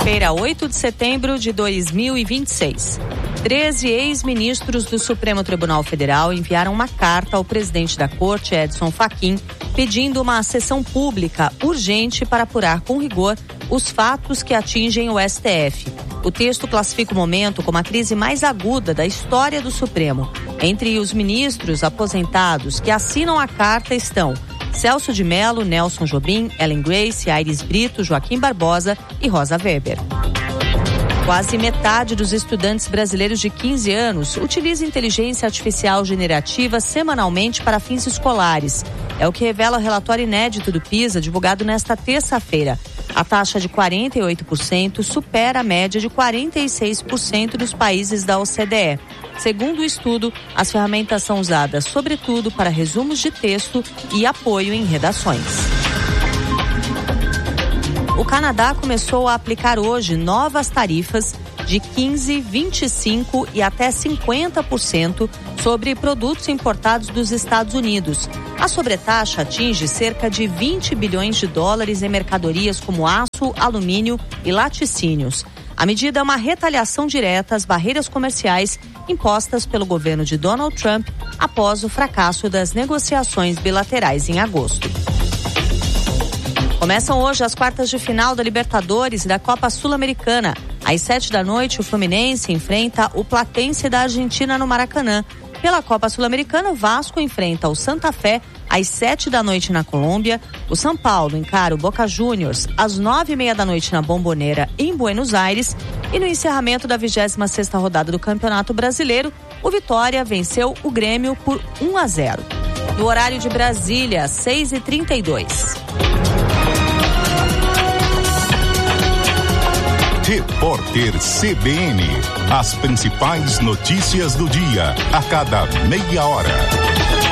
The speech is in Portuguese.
Quinta-feira, 8 de setembro de 2026. 13 ex-ministros do Supremo Tribunal Federal enviaram uma carta ao presidente da Corte, Edson Fachin, pedindo uma sessão pública urgente para apurar com rigor os fatos que atingem o STF. O texto classifica o momento como a crise mais aguda da história do Supremo. Entre os ministros aposentados que assinam a carta estão Celso de Mello, Nelson Jobim, Ellen Grace, Aires Brito, Joaquim Barbosa e Rosa Weber. Quase metade dos estudantes brasileiros de 15 anos utiliza inteligência artificial generativa semanalmente para fins escolares. É o que revela o relatório inédito do PISA, divulgado nesta terça-feira. A taxa de 48% supera a média de 46% dos países da OCDE. Segundo o estudo, as ferramentas são usadas sobretudo para resumos de texto e apoio em redações. O Canadá começou a aplicar hoje novas tarifas de 15%, 25% e até 50% sobre produtos importados dos Estados Unidos. A sobretaxa atinge cerca de 20 bilhões de dólares em mercadorias como aço, alumínio e laticínios. A medida é uma retaliação direta às barreiras comerciais impostas pelo governo de Donald Trump após o fracasso das negociações bilaterais em agosto. Começam hoje as quartas de final da Libertadores e da Copa Sul-Americana. Às 7h, o Fluminense enfrenta o Platense da Argentina no Maracanã. Pela Copa Sul-Americana, o Vasco enfrenta o Santa Fé às 7h na Colômbia. O São Paulo encara o Boca Juniors às 9h30 na Bombonera, em Buenos Aires. E no encerramento da 26ª rodada do Campeonato Brasileiro, o Vitória venceu o Grêmio por 1-0. No horário de Brasília, 6h32. Repórter CBN. As principais notícias do dia, a cada meia hora.